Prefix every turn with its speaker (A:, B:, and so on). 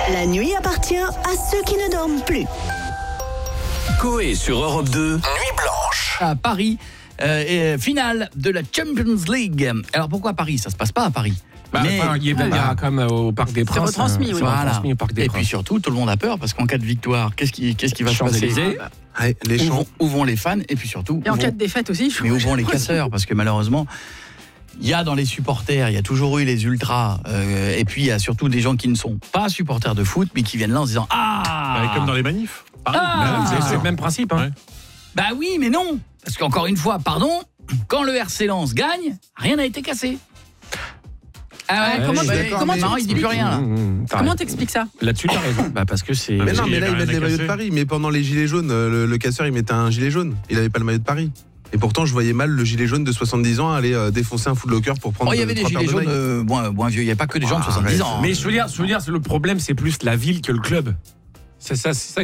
A: La nuit appartient à ceux qui ne dorment plus.
B: Coé sur Europe 2, Nuit Blanche.
C: À Paris, finale de la Champions League. Alors pourquoi Paris ? Ça se passe pas à Paris.
D: Il y a comme au Parc des Princes.
E: C'est retransmis, oui.
C: Voilà.
D: Au Parc des
C: Et
D: Princes.
C: puis surtout, tout le monde a peur parce qu'en cas de victoire, qu'est-ce qui va se passer ?
D: Champs-Élysées.
F: Les champs.
C: Où vont les fans ? Et puis surtout,
E: Et en cas de défaite aussi, je
C: mais où
E: trouve.
C: vont les casseurs ? Parce que malheureusement, il y a dans les supporters, il y a toujours eu les ultras, et puis il y a surtout des gens qui ne sont pas supporters de foot, mais qui viennent là en se disant
G: Comme dans les manifs.
D: C'est le même principe. Hein.
G: Ouais.
C: Bah oui, mais non. Parce qu'encore une fois, pardon, quand le RC Lens gagne, rien n'a été cassé. Ah ouais,
E: comment
C: il dit plus rien là.
E: Comment t'expliques ça ?
D: Là-dessus, t'as raison. Parce que c'est.
F: Mais non,
G: Il y
F: mais là,
G: avait
F: ils mettent
G: rien
F: les
G: à
F: maillots de
G: casser.
F: Paris. Mais pendant les gilets jaunes, le casseur, il mettait un gilet jaune. Il avait pas le maillot de Paris. Et pourtant, je voyais mal le gilet jaune de 70 ans aller défoncer un footlocker pour prendre.
C: Il y avait des
F: 3
C: gilets
F: paires de
C: jaunes
F: Nike.
C: moins vieux, il n'y avait pas que des gens de 70 ans.
D: Mais je veux dire, le problème, c'est plus la ville que le club. C'est ça